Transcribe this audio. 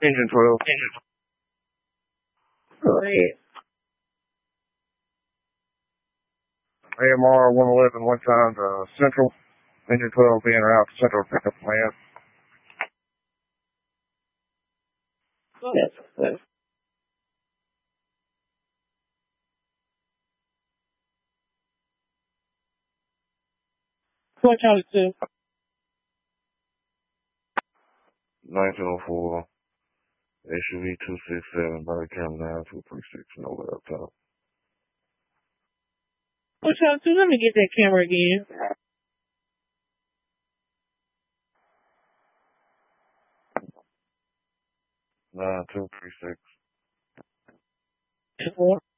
Engine 12. Go ahead. AMR 111 one time to Central. Engine 12 being route to Central pickup plan. That's good. What Charlie 2? 1904. SUV 267, body cam 9236, no laptop. What Charlie 2? Let me get that camera again. 9236. 4.